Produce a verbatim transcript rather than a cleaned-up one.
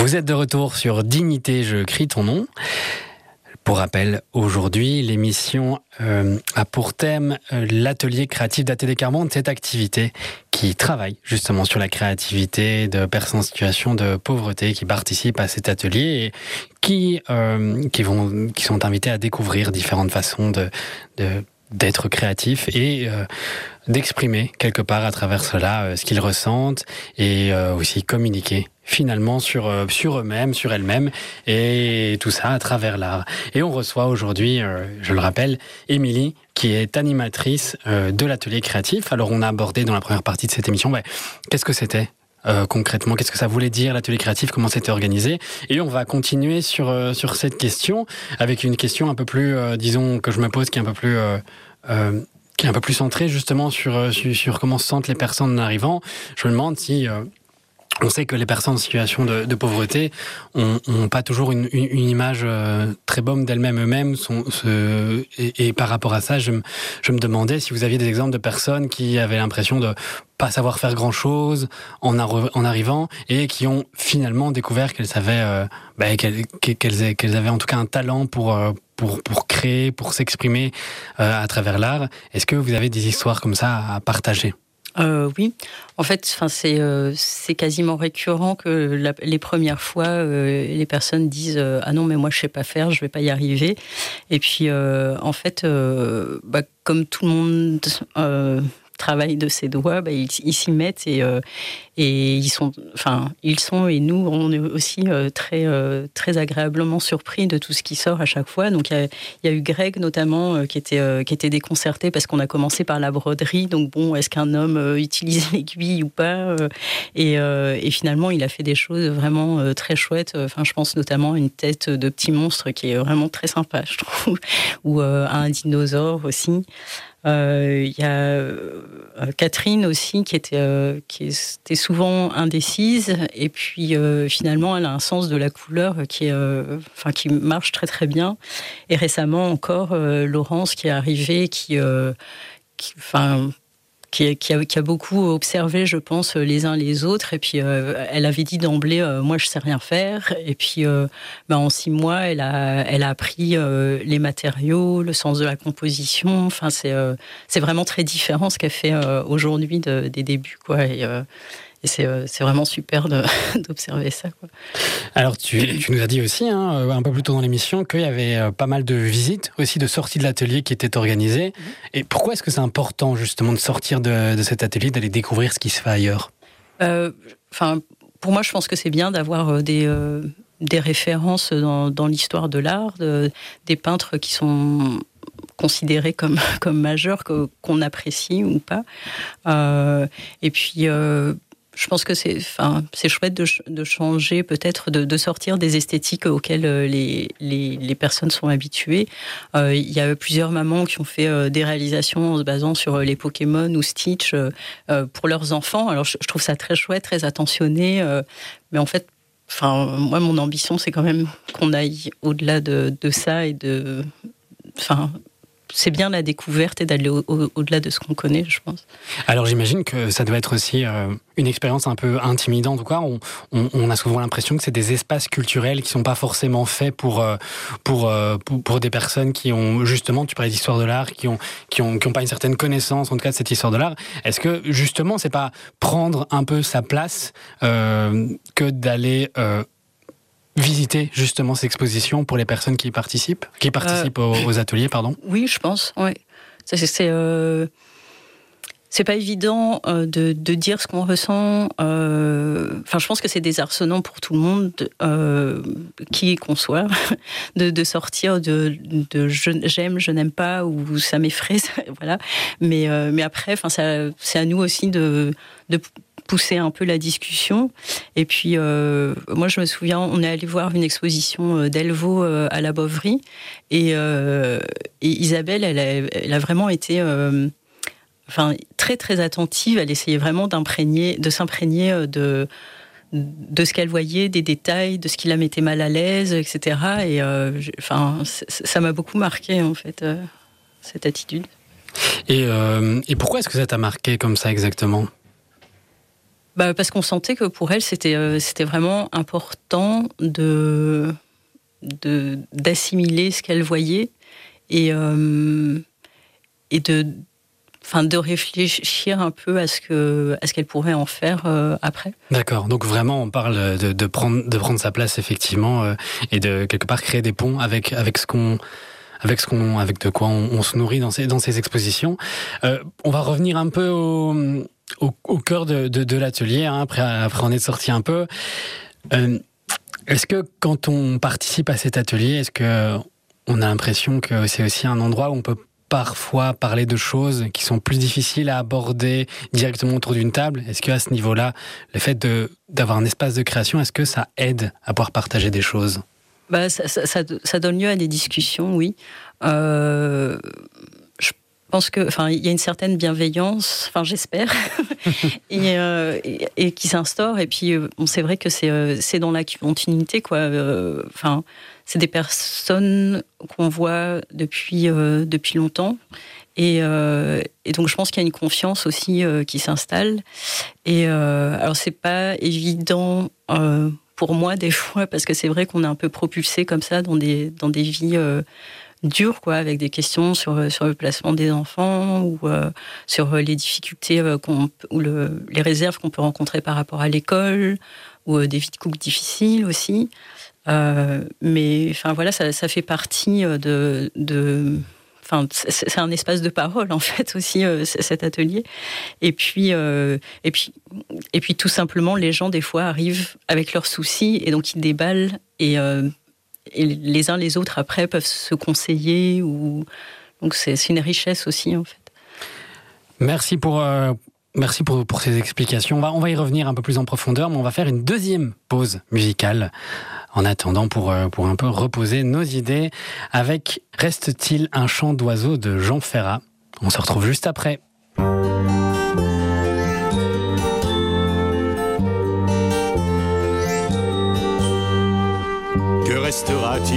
Vous êtes de retour sur Dignité, je crie ton nom. Pour rappel, aujourd'hui, l'émission euh, a pour thème euh, l'atelier créatif d'A T D Carmonde, cette activité qui travaille justement sur la créativité de personnes en situation de pauvreté qui participent à cet atelier et qui, euh, qui, vont, qui sont invités à découvrir différentes façons de, de, d'être créatifs et euh, d'exprimer quelque part à travers cela euh, ce qu'ils ressentent et euh, aussi communiquer finalement sur, euh, sur eux-mêmes, sur elles-mêmes, et tout ça à travers l'art. Et on reçoit aujourd'hui, euh, je le rappelle, Émilie, qui est animatrice euh, de l'atelier créatif. Alors on a abordé dans la première partie de cette émission, ouais, qu'est-ce que c'était euh, concrètement, qu'est-ce que ça voulait dire l'atelier créatif, comment c'était organisé, et on va continuer sur, euh, sur cette question, avec une question un peu plus, euh, disons, que je me pose, qui est un peu plus... Euh, euh, qui est un peu plus centrée justement sur, sur, sur comment se sentent les personnes en arrivant. Je me demande si... Euh, On sait que les personnes en situation de, de pauvreté ont, ont pas toujours une, une, une image euh, très bonne d'elles-mêmes eux-mêmes. Sont, se, et, et par rapport à ça, je me, je me demandais si vous aviez des exemples de personnes qui avaient l'impression de pas savoir faire grand-chose en, arri- en arrivant et qui ont finalement découvert qu'elles savaient, euh, bah, qu'elles, qu'elles, qu'elles avaient en tout cas un talent pour, euh, pour, pour créer, pour s'exprimer euh, à travers l'art. Est-ce que vous avez des histoires comme ça à partager ? Euh, oui, en fait, enfin, c'est euh, c'est quasiment récurrent que la, les premières fois, euh, les personnes disent euh, ah non mais moi je sais pas faire, je vais pas y arriver. Et puis euh, en fait, euh, bah, comme tout le monde euh, travaille de ses doigts, bah, ils, ils s'y mettent et euh, et ils sont, enfin ils sont et nous on est aussi euh, très euh, très agréablement surpris de tout ce qui sort à chaque fois. Donc il y a, il y a eu Greg notamment euh, qui était euh, qui était déconcerté parce qu'on a commencé par la broderie. Donc bon, est-ce qu'un homme euh, utilise l'aiguille ou pas euh, et, euh, et finalement il a fait des choses vraiment euh, très chouettes. Enfin je pense notamment à une tête de petit monstre qui est vraiment très sympa, je trouve, ou euh, à un dinosaure aussi. Il euh, y a euh, Catherine aussi qui était, euh, qui était souvent indécise et puis euh, finalement elle a un sens de la couleur qui, est, euh, enfin, qui marche très très bien. Et récemment encore euh, Laurence qui est arrivée qui, euh, qui, enfin, qui, qui, a, qui a beaucoup observé, je pense, les uns les autres. Et puis, euh, elle avait dit d'emblée, euh, moi, je sais rien faire. Et puis, euh, ben, en six mois, elle a, elle a appris euh, les matériaux, le sens de la composition. Enfin, c'est, euh, c'est vraiment très différent ce qu'elle fait euh, aujourd'hui de, des débuts, quoi. Et, euh, Et c'est, c'est vraiment super de, d'observer ça, quoi. Alors, tu, tu nous as dit aussi, hein, un peu plus tôt dans l'émission, qu'il y avait pas mal de visites, aussi de sorties de l'atelier qui étaient organisées. Mmh. Et pourquoi est-ce que c'est important, justement, de sortir de, de cet atelier, d'aller découvrir ce qui se fait ailleurs ? euh, Pour moi, je pense que c'est bien d'avoir des, euh, des références dans, dans l'histoire de l'art, de, des peintres qui sont considérés comme, comme majeurs, que, qu'on apprécie ou pas. Euh, et puis... Euh, Je pense que c'est, enfin, c'est chouette de, de changer, peut-être de, de sortir des esthétiques auxquelles les, les, les personnes sont habituées. Euh, il y a plusieurs mamans qui ont fait euh, des réalisations en se basant sur les Pokémon ou Stitch euh, pour leurs enfants. Alors je, je trouve ça très chouette, très attentionné. Euh, mais en fait, enfin, moi, mon ambition, c'est quand même qu'on aille au-delà de, de ça et de, enfin. C'est bien la découverte et d'aller au, au, au-delà de ce qu'on connaît, je pense. Alors j'imagine que ça doit être aussi euh, une expérience un peu intimidante. En tout cas, on, on, on a souvent l'impression que c'est des espaces culturels qui ne sont pas forcément faits pour, euh, pour, euh, pour, pour des personnes qui ont, justement, tu parlais d'histoire de l'art, qui n'ont qui ont, qui ont pas une certaine connaissance, en tout cas, de cette histoire de l'art. Est-ce que, justement, c'est pas prendre un peu sa place euh, que d'aller... Euh, visiter justement ces expositions pour les personnes qui participent, qui participent euh, aux, aux ateliers, pardon. Oui, je pense. Ouais. Ça, c'est c'est, euh, c'est pas évident euh, de, de dire ce qu'on ressent. Euh, enfin, je pense que c'est désarçonnant pour tout le monde, euh, qui qu'on soit, de, de sortir de, de je, j'aime, je n'aime pas ou ça m'effraie, ça, voilà. Mais euh, mais après, enfin, ça, c'est à nous aussi de de pousser un peu la discussion. Et puis, euh, moi, je me souviens, on est allé voir une exposition d'Elvaux euh, à la Bovary. Et, euh, et Isabelle, elle a, elle a vraiment été euh, enfin, très, très attentive. Elle essayait vraiment d'imprégner, de s'imprégner de, de ce qu'elle voyait, des détails, de ce qui la mettait mal à l'aise, et cetera. Et euh, enfin, ça m'a beaucoup marqué, en fait, euh, cette attitude. Et, euh, et pourquoi est-ce que ça t'a marqué comme ça exactement ? Bah, parce qu'on sentait que pour elle, c'était, euh, c'était vraiment important de, de, d'assimiler ce qu'elle voyait et, euh, et de, enfin, de réfléchir un peu à ce, que, à ce qu'elle pourrait en faire euh, après. D'accord, donc vraiment on parle de, de, prendre, de prendre sa place effectivement euh, et de quelque part créer des ponts avec, avec ce qu'on... Avec, ce qu'on, avec de quoi on, on se nourrit dans ces, dans ces expositions. Euh, on va revenir un peu au, au, au cœur de, de, de l'atelier, hein, après, après on est sorti un peu. Euh, est-ce que quand on participe à cet atelier, est-ce qu'on a l'impression que c'est aussi un endroit où on peut parfois parler de choses qui sont plus difficiles à aborder directement autour d'une table? Est-ce qu'à ce niveau-là, le fait de, d'avoir un espace de création, est-ce que ça aide à pouvoir partager des choses? Bah, ça, ça, ça, ça donne lieu à des discussions, oui. Euh, je pense que, enfin, il y a une certaine bienveillance, enfin, j'espère, et, euh, et, et qui s'instaure. Et puis, bon, c'est vrai que c'est, c'est dans la continuité, quoi. Enfin, c'est des personnes qu'on voit depuis euh, depuis longtemps. Et, euh, et donc, je pense qu'il y a une confiance aussi euh, qui s'installe. Et euh, alors, c'est pas évident. Euh, pour moi, des fois, parce que c'est vrai qu'on est un peu propulsé comme ça dans des, dans des vies euh, dures, quoi, avec des questions sur, sur le placement des enfants ou euh, sur les difficultés euh, qu'on, ou le, les réserves qu'on peut rencontrer par rapport à l'école ou euh, des vies de couple difficiles aussi. Euh, mais enfin voilà, ça, ça fait partie de... de Enfin, c'est un espace de parole en fait aussi euh, cet atelier. Et puis, euh, et puis, et puis tout simplement, les gens des fois arrivent avec leurs soucis et donc ils déballent et, euh, et les uns les autres après peuvent se conseiller ou donc c'est, c'est une richesse aussi en fait. Merci pour. Euh... Merci pour, pour ces explications. On va, on va y revenir un peu plus en profondeur, mais on va faire une deuxième pause musicale en attendant pour, pour un peu reposer nos idées avec Reste-t-il un chant d'oiseau de Jean Ferrat. On se retrouve juste après. Que restera-t-il sur la terre ?